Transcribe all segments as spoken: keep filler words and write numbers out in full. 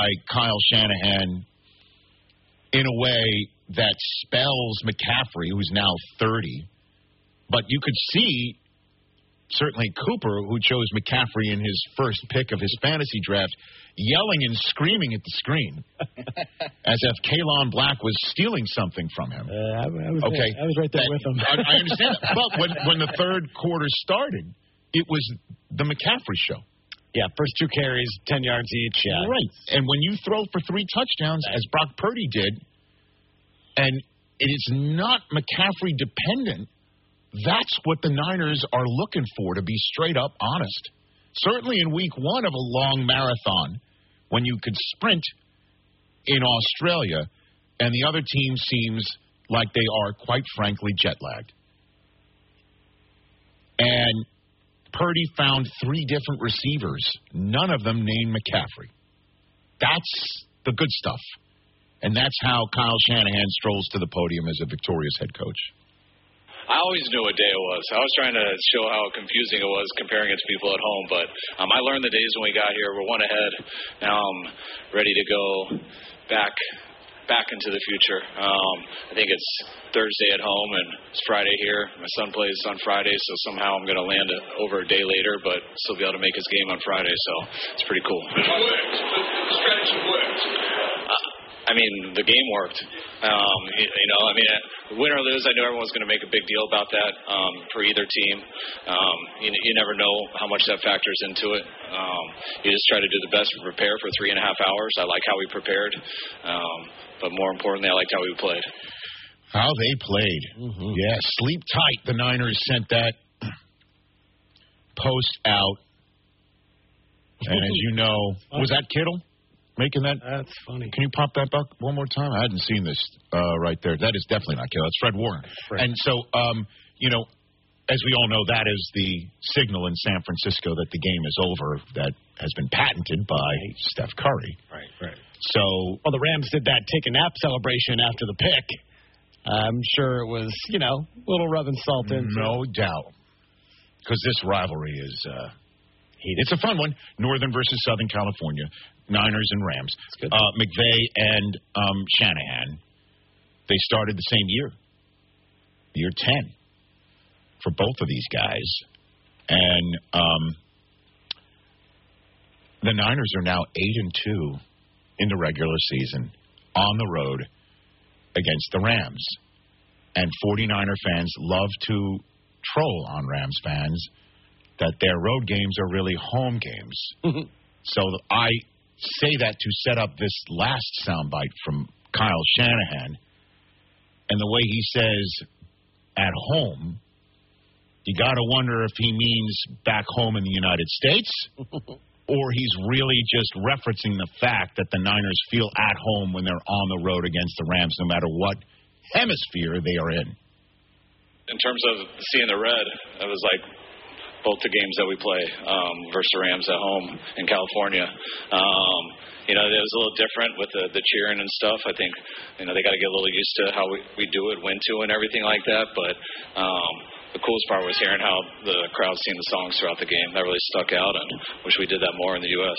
by Kyle Shanahan in a way that spells McCaffrey, who's now thirty. But you could see, certainly Cooper, who chose McCaffrey in his first pick of his fantasy draft, yelling and screaming at the screen as if Kalon Black was stealing something from him. Uh, I, I, was okay. there. I was right there that, with him. I, I understand that. But when, when the third quarter started, it was the McCaffrey show. Yeah, first two carries, ten yards each. Yeah. Right. And when you throw for three touchdowns, as Brock Purdy did, and it is not McCaffrey dependent, that's what the Niners are looking for, to be straight up honest. Certainly in week one of a long marathon, when you could sprint in Australia, and the other team seems like they are, quite frankly, jet-lagged. And Purdy found three different receivers, none of them named McCaffrey. That's the good stuff. And that's how Kyle Shanahan strolls to the podium as a victorious head coach. I always knew what day it was. I was trying to show how confusing it was comparing it to people at home. But um, I learned the days when we got here. We're one ahead. Now I'm ready to go back back into the future. Um, I think it's Thursday at home and it's Friday here. My son plays on Friday, so somehow I'm going to land it over a day later, but still be able to make his game on Friday. So it's pretty cool. It worked. The strategy worked. Uh, I mean, the game worked. Um, you, you know, I mean, win or lose, I knew everyone was going to make a big deal about that um, for either team. Um, you, you never know how much that factors into it. Um, you just try to do the best to prepare for three and a half hours. I like how we prepared. Um, but more importantly, I liked how we played. How they played. Mm-hmm. Yeah, sleep tight. The Niners sent that post out. And as you know, was that Kittle? Making that? That's funny. Can you pop that back one more time? I hadn't seen this uh, right there. That is definitely not Kittle. It's Fred Warner. Fred. And so, um, you know, as we all know, that is the signal in San Francisco that the game is over that has been patented by Steph Curry. Right, right. So, well, the Rams did that take a nap celebration after the pick. I'm sure it was, you know, a little rubbing salt in. No doubt. Because this rivalry is uh, it's a fun one. Northern versus Southern California. Niners and Rams. Uh, McVay and um, Shanahan, they started the same year, year ten, for both of these guys. And um, the Niners are now eight and two in the regular season on the road against the Rams. And forty-niner fans love to troll on Rams fans that their road games are really home games. So I say that to set up this last soundbite from Kyle Shanahan. And the way he says at home, you got to wonder if he means back home in the United States or he's really just referencing the fact that the Niners feel at home when they're on the road against the Rams, no matter what hemisphere they are in. In terms of seeing the red, it was like both the games that we play um, versus the Rams at home in California. Um, you know, it was a little different with the, the cheering and stuff. I think, you know, they got to get a little used to how we, we do it, when to, and everything like that. But um, the coolest part was hearing how the crowd sing the songs throughout the game. That really stuck out, and wish we did that more in the U S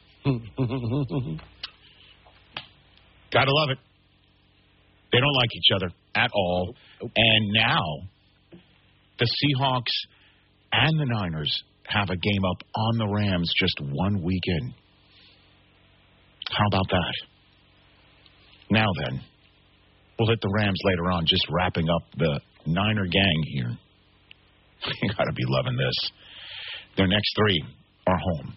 Gotta love it. They don't like each other at all. And now the Seahawks and the Niners have a game up on the Rams just one week in. How about that? Now then, we'll hit the Rams later on, just wrapping up the Niner gang here. You got to be loving this. Their next three are home.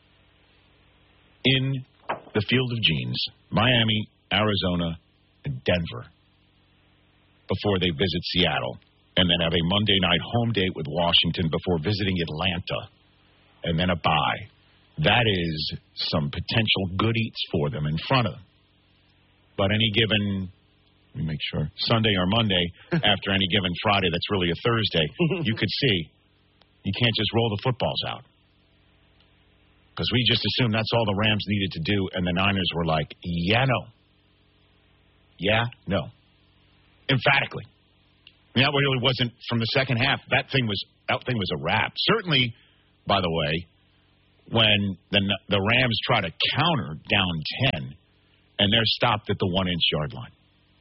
In the Field of Genes, Miami, Arizona, and Denver, before they visit Seattle. And then have a Monday night home date with Washington before visiting Atlanta, and then a bye. That is some potential good eats for them in front of them. But any given, let me make sure, Sunday or Monday, after any given Friday that's really a Thursday, you could see you can't just roll the footballs out. Because we just assumed that's all the Rams needed to do, and the Niners were like, yeah, no. Yeah, no. Emphatically. I mean, that really wasn't from the second half. That thing was that thing was a wrap. Certainly, by the way, when the the Rams try to counter down ten, and they're stopped at the one-inch yard line.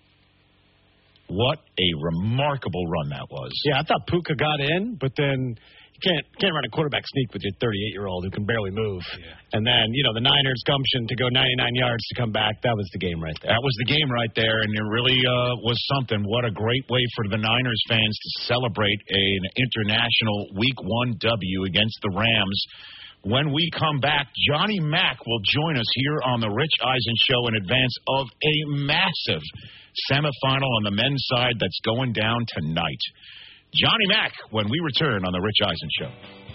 What a remarkable run that was. Yeah, I thought Puka got in, but then you can't can't run a quarterback sneak with your thirty-eight-year-old who can barely move. Yeah. And then, you know, the Niners' gumption to go ninety-nine yards to come back, that was the game right there. That was the game right there, and it really uh, was something. What a great way for the Niners fans to celebrate an international Week one W against the Rams. When we come back, Johnny Mack will join us here on the Rich Eisen Show in advance of a massive semifinal on the men's side that's going down tonight. Johnny Mack when we return on the Rich Eisen Show.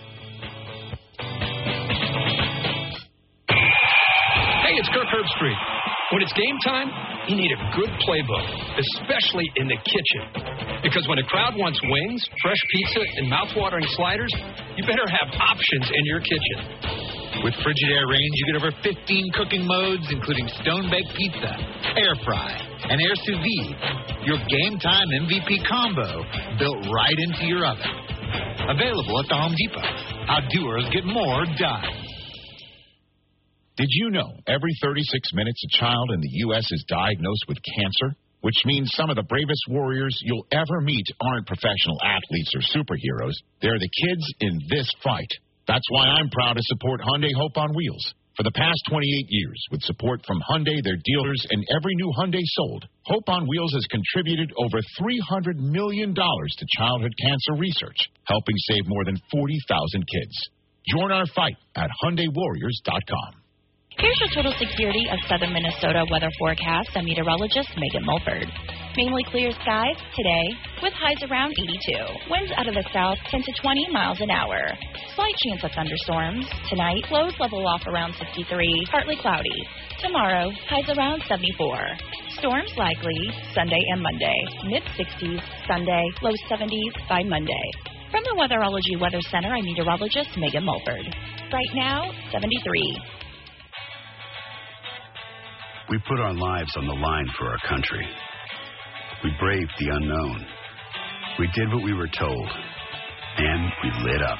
Hey, it's Kirk Herbstreit. When it's game time, you need a good playbook, especially in the kitchen. Because when a crowd wants wings, fresh pizza, and mouth-watering sliders, you better have options in your kitchen. With Frigidaire range, you get over fifteen cooking modes, including stone-baked pizza, air fry, and air sous vide. Your game time M V P combo built right into your oven. Available at the Home Depot. How doers get more done. Did you know every thirty-six minutes a child in the U S is diagnosed with cancer? Which means some of the bravest warriors you'll ever meet aren't professional athletes or superheroes. They're the kids in this fight. That's why I'm proud to support Hyundai Hope on Wheels. For the past twenty-eight years, with support from Hyundai, their dealers, and every new Hyundai sold, Hope on Wheels has contributed over three hundred million dollars to childhood cancer research, helping save more than forty thousand kids. Join our fight at Hyundai Warriors dot com. Here's your total security of southern Minnesota weather forecast. I'm meteorologist Megan Mulford. Mainly clear skies today with highs around eighty-two. Winds out of the south ten to twenty miles an hour. Slight chance of thunderstorms. Tonight, lows level off around sixty-three, partly cloudy. Tomorrow, highs around seventy-four. Storms likely Sunday and Monday. mid-sixties Sunday, low seventies by Monday. From the Weatherology Weather Center, I'm meteorologist Megan Mulford. Right now, seventy-three. We put our lives on the line for our country. We braved the unknown. We did what we were told. And we lit up.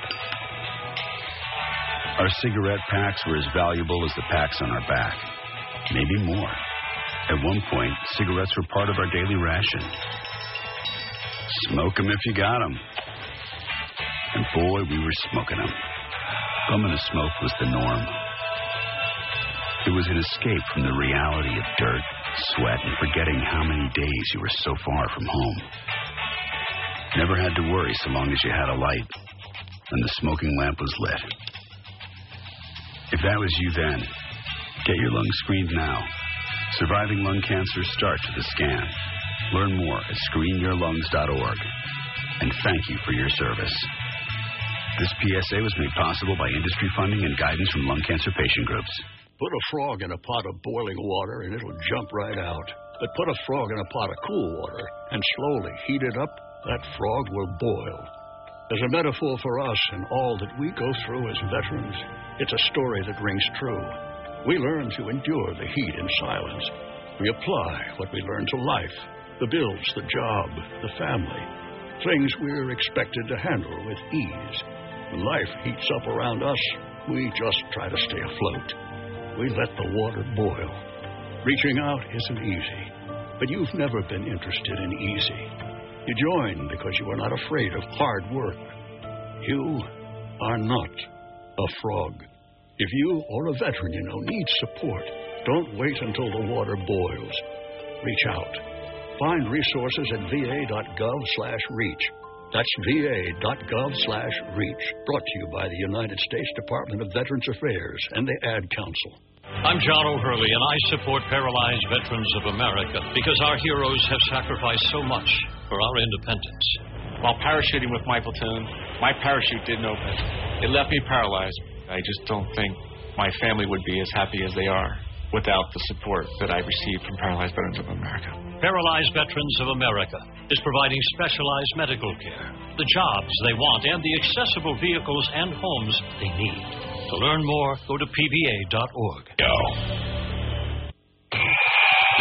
Our cigarette packs were as valuable as the packs on our back. Maybe more. At one point, cigarettes were part of our daily ration. Smoke 'em if you got 'em. And boy, we were smoking 'em. Bumming a smoke was the norm. It was an escape from the reality of dirt, sweat, and forgetting how many days you were so far from home. Never had to worry so long as you had a light and the smoking lamp was lit. If that was you then, get your lungs screened now. Surviving lung cancer starts with a scan. Learn more at screen your lungs dot org. And thank you for your service. This P S A was made possible by industry funding and guidance from lung cancer patient groups. Put a frog in a pot of boiling water and it'll jump right out. But put a frog in a pot of cool water and slowly heat it up, that frog will boil. As a metaphor for us and all that we go through as veterans, it's a story that rings true. We learn to endure the heat in silence. We apply what we learn to life, the bills, the job, the family, things we're expected to handle with ease. When life heats up around us, we just try to stay afloat. We let the water boil. Reaching out isn't easy, but you've never been interested in easy. You join because you are not afraid of hard work. You are not a frog. If you or a veteran you know needs support, don't wait until the water boils. Reach out. Find resources at V A dot gov slash reach. That's V A dot gov slash reach. Brought to you by the United States Department of Veterans Affairs and the Ad Council. I'm John O'Hurley, and I support Paralyzed Veterans of America because our heroes have sacrificed so much for our independence. While parachuting with my platoon, my parachute didn't open. It left me paralyzed. I just don't think my family would be as happy as they are without the support that I received from Paralyzed Veterans of America. Paralyzed Veterans of America is providing specialized medical care, the jobs they want, and the accessible vehicles and homes they need. To learn more, go to P V A dot org. Hey,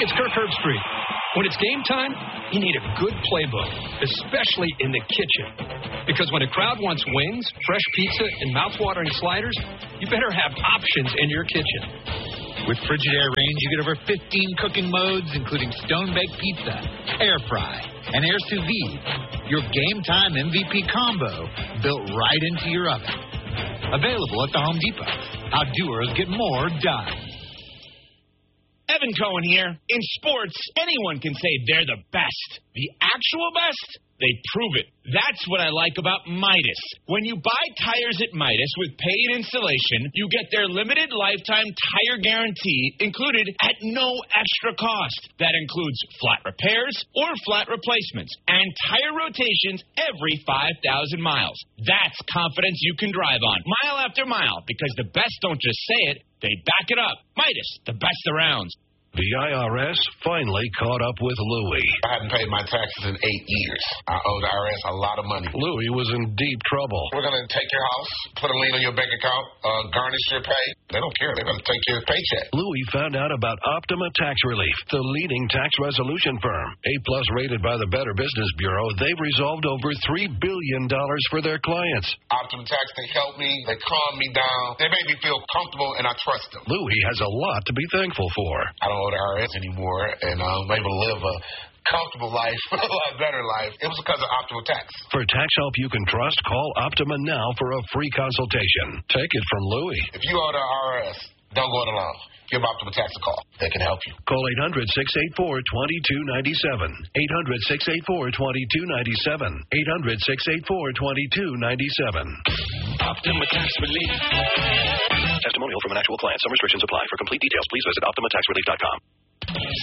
it's Kirk Herbstreit. When it's game time, you need a good playbook, especially in the kitchen. Because when a crowd wants wings, fresh pizza, and mouth-watering sliders, you better have options in your kitchen. With Frigidaire range, you get over fifteen cooking modes, including stone-baked pizza, air fry, and air sous vide. Your game-time M V P combo built right into your oven. Available at the Home Depot. How doers get more done. Evan Cohen here. In sports, anyone can say they're the best. The actual best? They prove it. That's what I like about Midas. When you buy tires at Midas with paid installation, you get their limited lifetime tire guarantee included at no extra cost. That includes flat repairs or flat replacements and tire rotations every five thousand miles. That's confidence you can drive on, mile after mile, because the best don't just say it, they back it up. Midas, the best around. The I R S finally caught up with Louie. I hadn't paid my taxes in eight years. I owe the I R S a lot of money. Louie was in deep trouble. We're going to take your house, put a lien on your bank account, uh, garnish your pay. They don't care. They're going to take your paycheck. Louie found out about Optima Tax Relief, the leading tax resolution firm. A-plus rated by the Better Business Bureau, they've resolved over three billion dollars for their clients. Optima Tax, they help me. They calm me down. They make me feel comfortable, and I trust them. Louie has a lot to be thankful for. I don't owe the I R S anymore, and I'm able to live a comfortable life, a lot better life. It was because of Optima Tax. For tax help you can trust, call Optima now for a free consultation. Take it from Louie. If you owe the I R S, don't go it alone. Give Optima Tax a call. They can help you. Call eight hundred, six eight four, two two nine seven. eight hundred, six eight four, two two nine seven. eight hundred, six eight four, two two nine seven. Optima Tax Relief. Testimonial from an actual client. Some restrictions apply. For complete details, please visit Optima Tax Relief dot com.